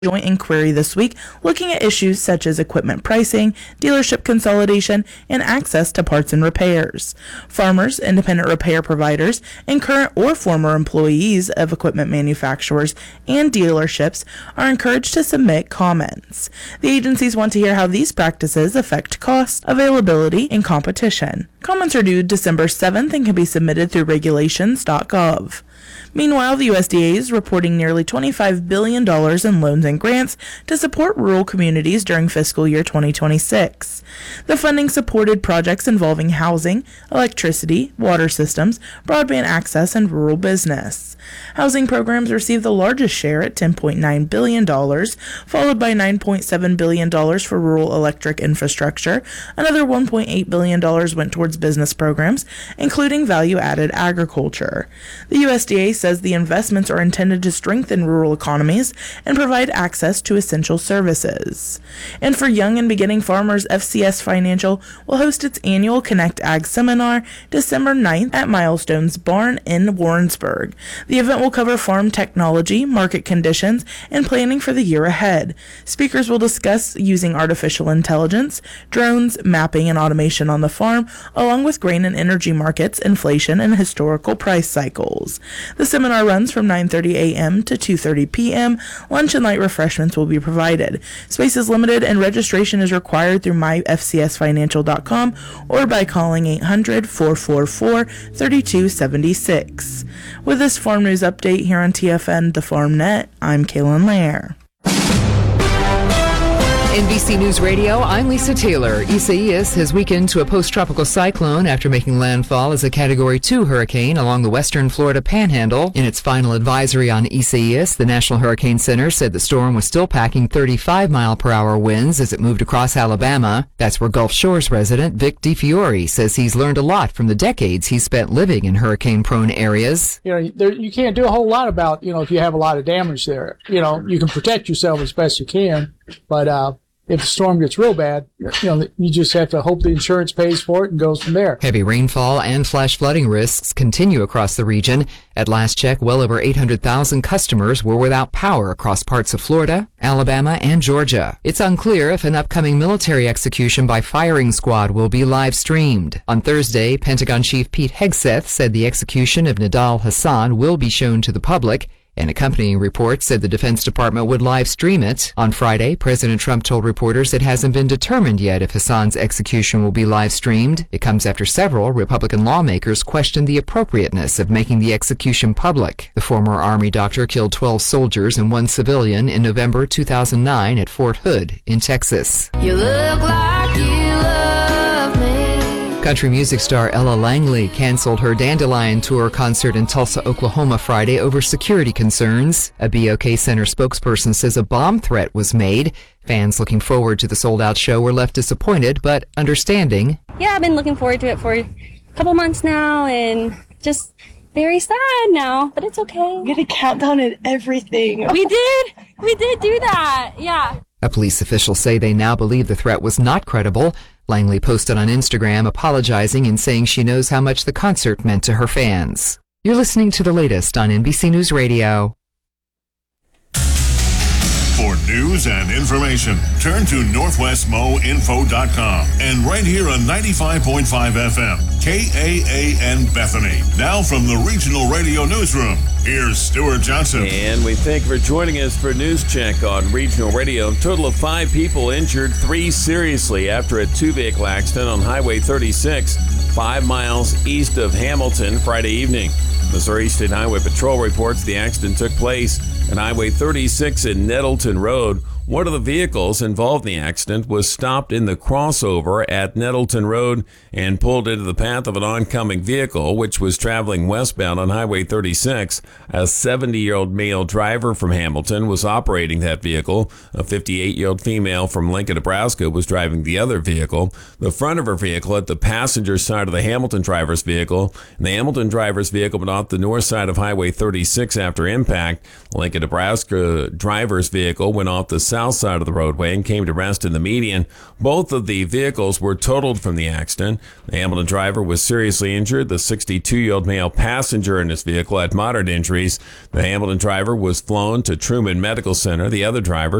joint inquiry this week looking at issues such as equipment pricing, dealership consolidation, and access to parts and repairs. Farmers, independent repair providers, and current or former employees of equipment manufacturers and dealerships are encouraged to submit comments. The agencies want to hear how these practices affect cost, availability, and competition. Comments are due December 7th and can be submitted through regulations.gov. Meanwhile, the USDA is reporting nearly $25 billion in loans and grants to support rural communities during fiscal year 2026. The funding supported projects involving housing, electricity, water systems, broadband access, and rural business. Housing programs received the largest share at $10.9 billion, followed by $9.7 billion for rural electric infrastructure. Another $1.8 billion went towards business programs, including value-added agriculture. The USDA says the investments are intended to strengthen rural economies and provide access to essential services. And for young and beginning farmers, FCS Financial will host its annual Connect Ag Seminar December 9th at Milestones Barn in Warrensburg. The event will cover farm technology, market conditions, and planning for the year ahead. Speakers will discuss using artificial intelligence, drones, mapping, and automation on the farm, along with grain and energy markets, inflation, and historical price cycles. The seminar runs from 9:30 a.m. to 2:30 p.m. Lunch and light refreshments will be provided. Space is limited and registration is required through myfcsfinancial.com or by calling 800-444-3276. With this farm news update here on TFN The Farm Net, I'm Kaylin Lair. NBC News Radio, I'm Lisa Taylor. Isaias has weakened to a post-tropical cyclone after making landfall as a Category 2 hurricane along the western Florida panhandle. In its final advisory on Isaias, the National Hurricane Center said the storm was still packing 35-mile-per-hour winds as it moved across Alabama. That's where Gulf Shores resident Vic DiFiore says he's learned a lot from the decades he's spent living in hurricane-prone areas. You can't do a whole lot about, if you have a lot of damage there. You can protect yourself as best you can, but if the storm gets real bad, you just have to hope the insurance pays for it and goes from there. Heavy rainfall and flash flooding risks continue across the region. At last check, well over 800,000 customers were without power across parts of Florida, Alabama, and Georgia. It's unclear if an upcoming military execution by firing squad will be live streamed. On Thursday, Pentagon Chief Pete Hegseth said the execution of Nidal Hasan will be shown to the public. An accompanying report said the Defense Department would live stream it. On Friday, President Trump told reporters it hasn't been determined yet if Hassan's execution will be live streamed. It comes after several Republican lawmakers questioned the appropriateness of making the execution public. The former Army doctor killed 12 soldiers and 1 civilian in November 2009 at Fort Hood in Texas. You look like you love me. Country music star Ella Langley canceled her Dandelion Tour concert in Tulsa, Oklahoma Friday over security concerns. A BOK Center spokesperson says a bomb threat was made. Fans looking forward to the sold-out show were left disappointed, but understanding. Yeah, I've been looking forward to it for a couple months now, and just very sad now, but it's okay. We get a countdown and everything. We did do that, yeah. A police official say they now believe the threat was not credible. Langley posted on Instagram apologizing and saying she knows how much the concert meant to her fans. You're listening to the latest on NBC News Radio. For news and information, turn to NorthwestMoInfo.com and right here on 95.5 FM, KAAN Bethany. Now from the Regional Radio Newsroom, here's Stuart Johnson. And we thank you for joining us for News Check on Regional Radio. A total of 5 people injured, 3 seriously after a 2-vehicle accident on Highway 36, 5 miles east of Hamilton Friday evening. Missouri State Highway Patrol reports the accident took place on Highway 36 in Nettleton Road. One of the vehicles involved in the accident was stopped in the crossover at Nettleton Road and pulled into the path of an oncoming vehicle, which was traveling westbound on Highway 36. A 70-year-old male driver from Hamilton was operating that vehicle. A 58-year-old female from Lincoln, Nebraska was driving the other vehicle. The front of her vehicle at the passenger side of the Hamilton driver's vehicle, and the Hamilton driver's vehicle went off the north side of Highway 36 after impact. Lincoln, Nebraska driver's vehicle went off the south south side of the roadway and came to rest in the median. Both of the vehicles were totaled from the accident. The Hamilton driver was seriously injured. The 62-year-old male passenger in his vehicle had moderate injuries. The Hamilton driver was flown to Truman Medical Center. The other driver